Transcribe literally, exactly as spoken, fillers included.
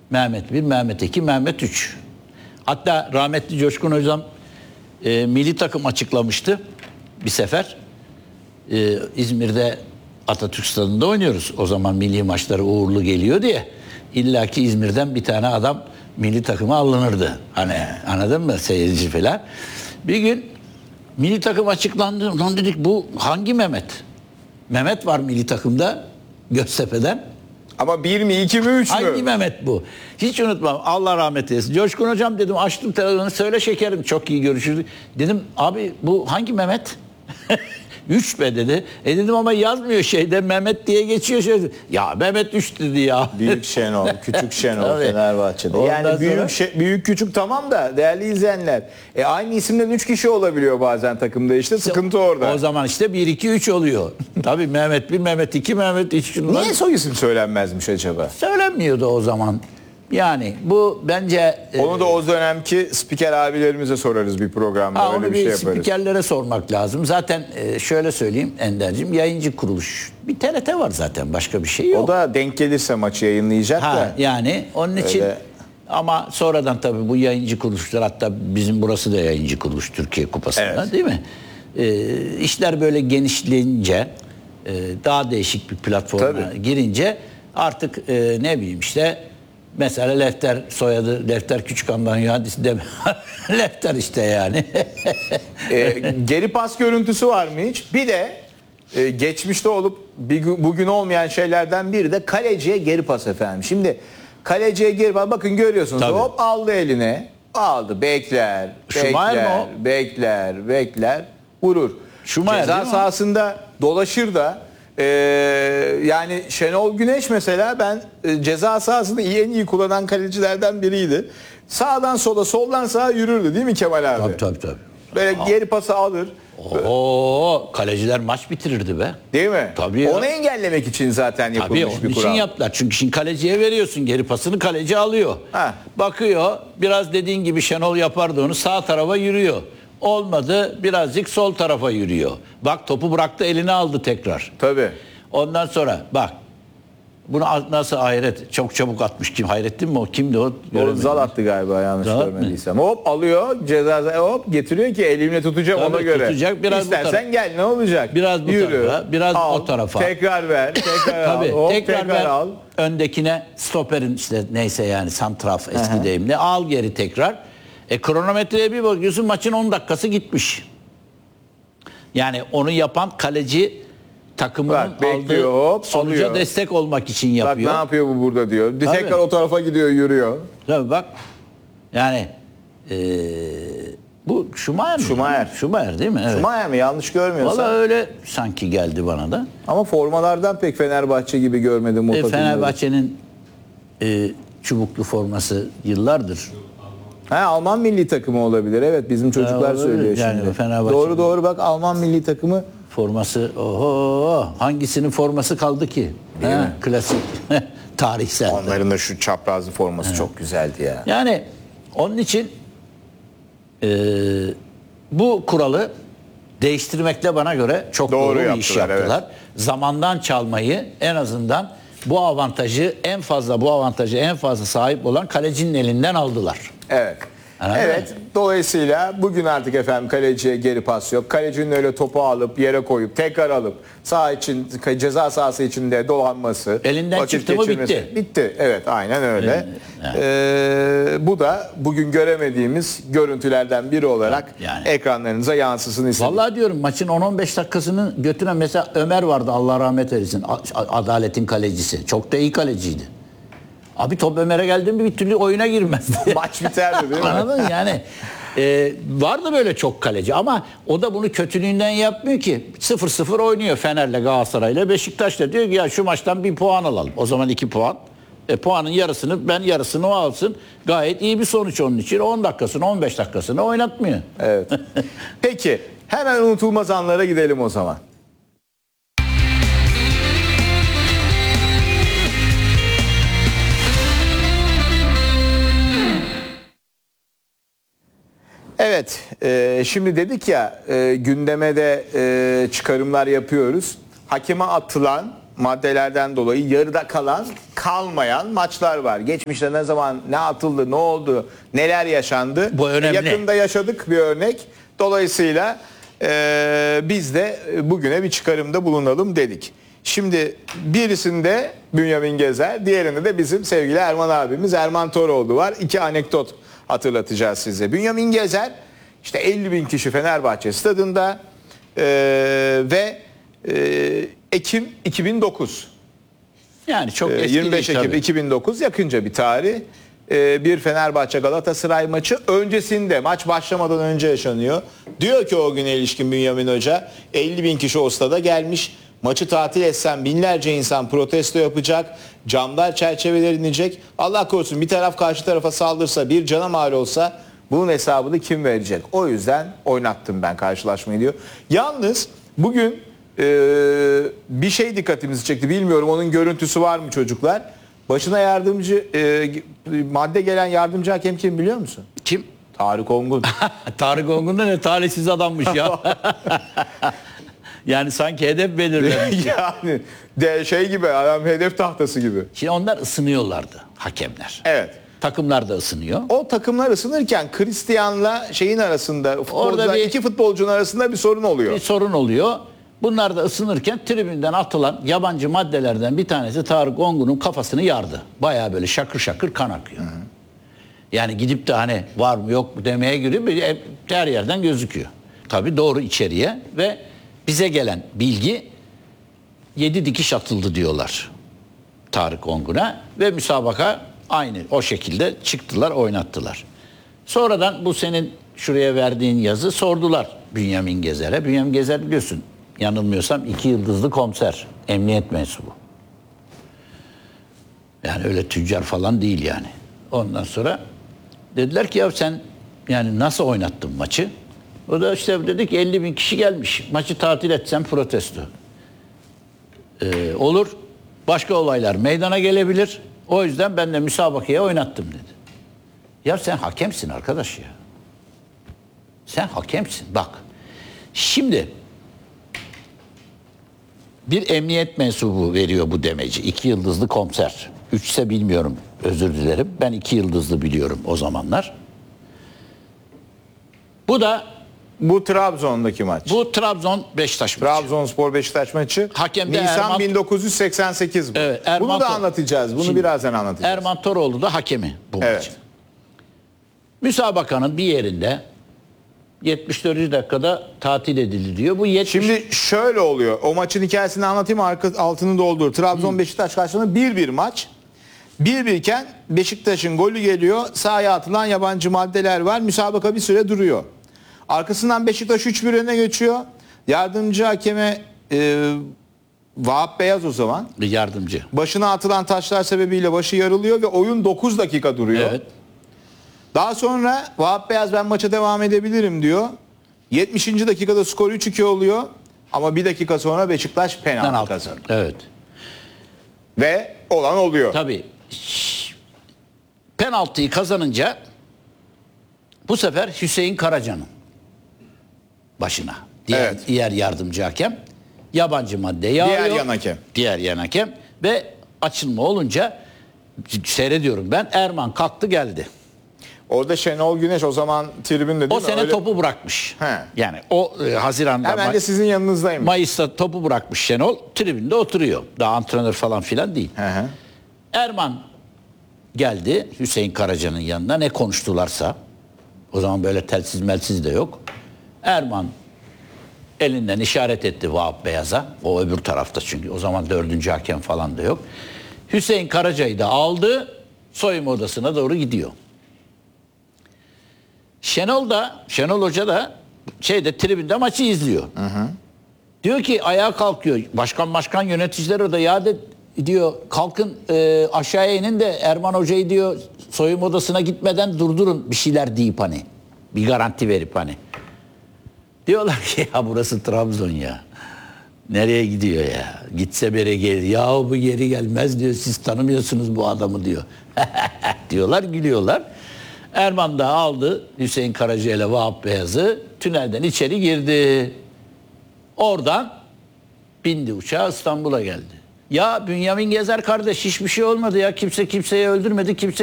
Mehmet bir, Mehmet iki, Mehmet üç. Hatta rahmetli Coşkun Hocam e, milli takım açıklamıştı bir sefer. E, İzmir'de Atatürk Stadı'nda oynuyoruz. O zaman milli maçları uğurlu geliyor diye. İlla ki İzmir'den bir tane adam milli takıma alınırdı. Hani anladın mı seyirci falan. Bir gün milli takım açıklandı. Lan dedik bu hangi Mehmet? Mehmet var milli takımda Göztepe'den. Ama bir mi, iki mi, üç mü? Hangi Mehmet bu? Hiç unutmam. Allah rahmet eylesin. Coşkun Hocam dedim, açtım televizyonu, söyle şekerim, çok iyi görüşürüz. Dedim abi bu hangi Mehmet? Üç be dedi. E dedim ama yazmıyor şeyde, Mehmet diye geçiyor. Şey. Ya Mehmet üç dedi ya. Büyük Şenol, küçük Şenol Fenerbahçe'de. Ondan Yani büyük sonra... şey, büyük küçük tamam da değerli izleyenler. E aynı isimden üç kişi olabiliyor bazen takımda, işte sıkıntı orada. O zaman işte bir iki üç oluyor. Tabii Mehmet bir, Mehmet iki, Mehmet üç. Niye soy isim söylenmezmiş acaba? Söylenmiyordu o zaman. Yani bu bence... Onu da o dönemki spiker abilerimize sorarız bir programda. Ha, öyle onu bir bir şey yaparız. spikerlere sormak lazım. Zaten şöyle söyleyeyim Ender'cim, yayıncı kuruluş. Bir T R T var zaten, başka bir şey yok. O da denk gelirse maçı yayınlayacak ha, da. Yani onun için öyle... ama sonradan tabii bu yayıncı kuruluşlar, hatta bizim burası da yayıncı kuruluş Türkiye Kupası'nda, evet, değil mi? Ee, işler böyle genişleyince, e, daha değişik bir platforma tabii girince artık e, ne bileyim işte... Mesela Lefter soyadı, Lefter Küçükan'dan mühendisi de Lefter işte yani. e, geri pas görüntüsü var mı hiç? Bir de e, geçmişte olup bir, bugün olmayan şeylerden biri de kaleciye geri pas efendim. Şimdi kaleciye geri pas, bakın görüyorsunuz. Tabii. Hop aldı eline, aldı, bekler, bekler, bekler, bekler, vurur. Şumayer, ceza sahasında dolaşır da Ee, yani Şenol Güneş mesela, ben e, ceza sahasını iyi, en iyi kullanan kalecilerden biriydi. Sağdan sola, soldan sağa yürürdü değil mi Kemal abi? Tabii tabii. tabii. Böyle Aa. geri pası alır. Oo, kaleciler maç bitirirdi be. Değil mi? Tabii ya. Onu engellemek için zaten yapılmış tabii, bir kural. Tabii onun için yaptılar. Çünkü şimdi kaleciye veriyorsun geri pasını, kaleci alıyor. Ha. Bakıyor, biraz dediğin gibi Şenol yapardı onu, sağ tarafa yürüyor. Olmadı, birazcık sol tarafa yürüyor. Bak topu bıraktı, eline aldı tekrar. Tabii. Ondan sonra bak bunu nasıl hayret, çok çabuk atmış, kim Hayrettin mi o, kimdi o? O Zal attı galiba, yanlış Zal görmediysem. Hop alıyor ceza, hop getiriyor ki elimle tutacağım, tabii, ona göre. Tutacak, biraz İstersen gel, ne olacak? Biraz bu Yürü, tarafa, biraz al, o tarafa. Tekrar ver, tekrar tabii, al. Hop, tekrar, tekrar ver. al. Öndekine, stoperin işte neyse yani santraf eski deyimle, al geri tekrar. E kronometreye bir bakıyorsun, maçın on dakikası gitmiş. Yani onu yapan kaleci takımının bak, bekliyor, aldığı hop, sonuca alıyor, destek olmak için yapıyor. Bak ne yapıyor bu burada diyor. Tabii. Tekrar o tarafa gidiyor, yürüyor. Tabii bak. Yani ee, bu Schumacher mi? Schumacher. Schumacher değil mi? Evet. Schumacher mi? Yanlış görmüyorsam. Valla öyle sanki geldi bana da. Ama formalardan pek Fenerbahçe gibi görmedim. E, Fenerbahçe'nin e, çubuklu forması yıllardır. Ha, Alman milli takımı olabilir. Evet, bizim çocuklar ya, söylüyor yani şimdi. Doğru doğru, bak Alman milli takımı forması. Oho, hangisinin forması kaldı ki? Değil ha, mi? Klasik. Tarihsel. Onların da şu çaprazlı forması evet, çok güzeldi ya. Yani onun için e, bu kuralı değiştirmekle bana göre çok doğru, doğru bir iş yaptılar. Evet. Zamandan çalmayı, en azından bu avantajı en fazla bu avantajı en fazla sahip olan kalecinin elinden aldılar. Evet. Anladın evet. Mi? Dolayısıyla bugün artık efendim kaleciye geri pas yok. Kalecinin öyle topu alıp yere koyup tekrar alıp saha için, ceza sahası içinde dolanması. Elinden çıktı mı bitti. Bitti. Evet, aynen öyle. Evet. Ee, bu da bugün göremediğimiz görüntülerden biri olarak yani ekranlarınıza yansısın istedim. Vallahi diyorum, maçın on on beş dakikasını götüren mesela Ömer vardı, Allah rahmet eylesin. Adaletin kalecisi. Çok da iyi kaleciydi. Abi top Ömer'e geldi mi bir türlü oyuna girmezdi. Maç biterdi değil mi? Anladın mı? Yani e, vardı böyle çok kaleci ama o da bunu kötülüğünden yapmıyor ki. sıfır sıfır oynuyor Fener'le, Galatasaray'la, Beşiktaş'la, diyor ki ya şu maçtan bir puan alalım. O zaman iki puan. E, puanın yarısını ben, yarısını o alsın. Gayet iyi bir sonuç onun için. on dakikasını on beş dakikasını oynatmıyor. Evet. Peki hemen unutulmaz anlara gidelim o zaman. Evet, e, şimdi dedik ya e, gündeme de e, çıkarımlar yapıyoruz. Hakeme atılan maddelerden dolayı yarıda kalan kalmayan maçlar var. Geçmişte ne zaman ne atıldı, ne oldu, neler yaşandı. Bu önemli. Yakında yaşadık bir örnek. Dolayısıyla e, biz de bugüne bir çıkarımda bulunalım dedik. Şimdi birisinde Bünyamin Gezer, diğerinde de bizim sevgili Erman abimiz Erman Toroğlu var. İki anekdot hatırlatacağız size. Bünyamin Gezer işte elli bin kişi Fenerbahçe stadında e, ve e, Ekim iki bin dokuz. Yani çok eski yirmi beş değil, Ekim tabii. iki bin dokuz yakınca bir tarih. Ee, bir Fenerbahçe Galatasaray maçı öncesinde, maç başlamadan önce yaşanıyor. Diyor ki o güne ilişkin Bünyamin Hoca, elli bin kişi o stada gelmiş. Maçı tatil etsem binlerce insan protesto yapacak. Camlar, çerçeveler inecek. Allah korusun bir taraf karşı tarafa saldırsa, bir cana mal olsa bunun hesabını kim verecek? O yüzden oynattım ben karşılaşmayı diyor. Yalnız bugün Ee, bir şey dikkatimizi çekti. Bilmiyorum onun görüntüsü var mı çocuklar? Başına yardımcı e, madde gelen yardımcı hakem kim biliyor musun? Kim? Tarık Ongun. Tarık Ongun da ne talihsiz adammış ya. Yani sanki hedef belirlemiş. Yani de şey gibi, adam hedef tahtası gibi. Şimdi onlar ısınıyorlardı, hakemler. Evet. Takımlar da ısınıyor. O takımlar ısınırken Christian'la şeyin arasında, futbolcular, bir- iki futbolcunun arasında bir sorun oluyor. Bir sorun oluyor. Bunlar da ısınırken tribünden atılan yabancı maddelerden bir tanesi Tarık Ongun'un kafasını yardı. Bayağı böyle şakır şakır kan akıyor. Hı hı. Yani gidip de hani var mı yok mu demeye göre her yerden gözüküyor. Tabii doğru içeriye ve bize gelen bilgi yedi dikiş atıldı diyorlar Tarık Ongun'a ve müsabaka aynı o şekilde çıktılar, oynattılar. Sonradan bu senin şuraya verdiğin yazı sordular Bünyamin Gezer'e. Bünyamin Gezer biliyorsun, yanılmıyorsam iki yıldızlı komiser, emniyet mensubu. Yani öyle tüccar falan değil yani. Ondan sonra dediler ki ya sen yani nasıl oynattın maçı? O da işte dedi ki elli bin kişi gelmiş. Maçı tatil etsem protesto. Ee, olur. Başka olaylar meydana gelebilir. O yüzden ben de müsabakaya oynattım dedi. Ya sen hakemsin arkadaş ya. Sen hakemsin. Bak. Şimdi bir emniyet mensubu veriyor bu demeci. İki yıldızlı komiser. Üçse bilmiyorum. Özür dilerim. Ben iki yıldızlı biliyorum o zamanlar. Bu da Bu Trabzon'daki maç. bu Trabzon Beşiktaş maçı. Trabzonspor Beşiktaş maçı. Hakem de Nisan Erman- bin dokuz yüz seksen sekiz bu. Evet, Erman Bunu da Tor- anlatacağız. Bunu Şimdi birazdan anlatacağız. Erman Toroğlu da hakemi bu Evet. maçın. Müsabakanın bir yerinde yetmiş dördüncü dakikada tatil edildi diyor. Bu yetmiş Şimdi şöyle oluyor. O maçın hikayesini anlatayım, arka, altını doldur. Trabzon Beşiktaş karşısında bir bir maç. bir bir iken Beşiktaş'ın golü geliyor. Sahaya atılan yabancı maddeler var. Müsabaka bir süre duruyor. Arkasından Beşiktaş üç bir öne geçiyor. Yardımcı hakeme e, Vahap Beyaz o zaman. bir yardımcı. Başına atılan taşlar sebebiyle başı yarılıyor ve oyun dokuz dakika duruyor. Evet. Daha sonra Vahap Beyaz ben maça devam edebilirim diyor. yetmişinci dakikada skor üç iki oluyor. Ama bir dakika sonra Beşiktaş penaltı, Penaltı. kazanıyor. Evet. Ve olan oluyor. Tabii. Şş, penaltıyı kazanınca bu sefer Hüseyin Karaca'nın başına. Diğer, Evet. diğer yardımcı hakem yabancı madde yağıyor. Diğer yan hakem. Diğer yan hakem ve açılma olunca seyrediyorum ben, Erman kalktı geldi. Orada Şenol Güneş o zaman tribünde değil O mi? sene Öyle- topu bırakmış. He. Yani o e, Haziran'da Hemen May- de sizin yanınızdayım. Mayıs'ta topu bırakmış Şenol. Tribünde oturuyor. Daha antrenör falan filan değil. Hı hı. Erman geldi Hüseyin Karaca'nın yanına, ne konuştularsa. O zaman böyle telsiz melsiz de yok. Erman elinden işaret etti Vahap Beyaz'a. O öbür tarafta çünkü. O zaman dördüncü hakem falan da yok. Hüseyin Karaca'yı da aldı. Soyunma odasına doğru gidiyor. Şenol da, Şenol Hoca da şeyde tribünde maçı izliyor. Hı hı. Diyor ki ayağa kalkıyor. Başkan başkan yöneticiler orada, ya de, diyor kalkın e, aşağıya inin de Erman Hoca'yı diyor soyunma odasına gitmeden durdurun, bir şeyler deyip hani. Bir garanti verip hani. Diyorlar ki ya burası Trabzon ya. Nereye gidiyor ya? Gitse bere gelir. Ya bu geri gelmez diyor. Siz tanımıyorsunuz bu adamı diyor. Diyorlar, gülüyorlar. Erman da aldı Hüseyin Karaca ile Vahap Beyaz'ı, tünelden içeri girdi. Oradan bindi uçağa, İstanbul'a geldi. Ya Bünyamin Gezer kardeş hiçbir şey olmadı ya. Kimse kimseyi öldürmedi. Kimse